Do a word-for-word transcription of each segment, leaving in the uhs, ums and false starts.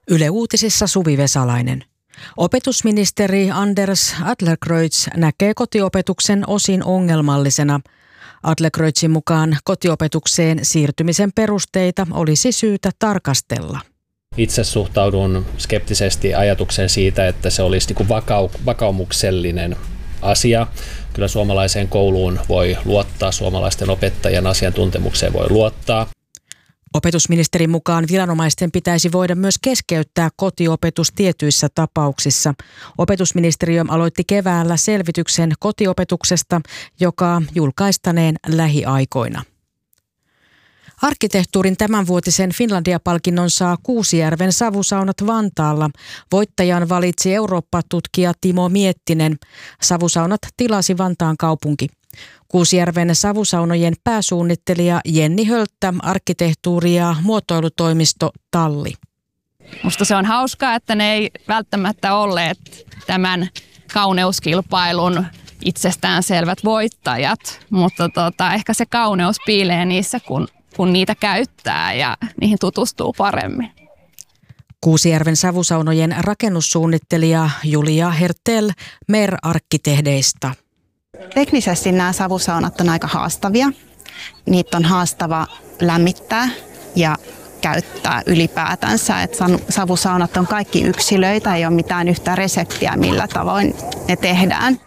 Yle Uutisissa Suvi Vesalainen. Opetusministeri Anders Adlercreutz näkee kotiopetuksen osin ongelmallisena. Adlercreutzin mukaan kotiopetukseen siirtymisen perusteita olisi syytä tarkastella. Itse suhtaudun skeptisesti ajatukseen siitä, että se olisi niin kuin vakau- vakaumuksellinen asia. Kyllä suomalaiseen kouluun voi luottaa, suomalaisten opettajien asiantuntemukseen voi luottaa. Opetusministerin mukaan viranomaisten pitäisi voida myös keskeyttää kotiopetus tietyissä tapauksissa. Opetusministeriö aloitti keväällä selvityksen kotiopetuksesta, joka julkaistaneen lähiaikoina. Arkkitehtuurin tämänvuotisen Finlandia-palkinnon saa Kuusijärven savusaunat Vantaalla. Voittajan valitsi Eurooppa-tutkija Timo Miettinen. Savusaunat tilasi Vantaan kaupunki. Kuusijärven savusaunojen pääsuunnittelija Jenni Hölttä, arkkitehtuuri- ja muotoilutoimisto Talli. Musta se on hauskaa, että ne ei välttämättä olleet tämän kauneuskilpailun itsestäänselvät voittajat, mutta tota, ehkä se kauneus piilee niissä, kun, kun niitä käyttää ja niihin tutustuu paremmin. Kuusijärven savusaunojen rakennussuunnittelija Julia Hertel Mer-arkkitehdeista. Teknisesti nämä savusaunat on aika haastavia. Niitä on haastava lämmittää ja käyttää ylipäätänsä. Et savusaunat on kaikki yksilöitä, ei ole mitään yhtä reseptiä, millä tavoin ne tehdään.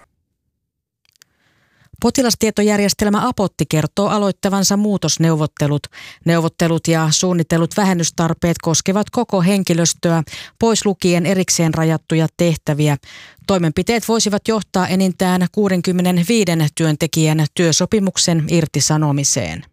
Potilastietojärjestelmä Apotti kertoo aloittavansa muutosneuvottelut. Neuvottelut ja suunnitellut vähennystarpeet koskevat koko henkilöstöä, pois lukien erikseen rajattuja tehtäviä. Toimenpiteet voisivat johtaa enintään kuusikymmentäviisi työntekijän työsopimuksen irtisanomiseen.